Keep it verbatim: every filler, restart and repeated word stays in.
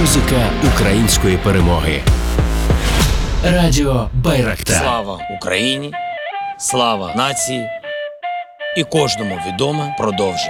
Музика української перемоги. Радіо Байрактар. Слава Україні, слава нації і кожному відоме продовження.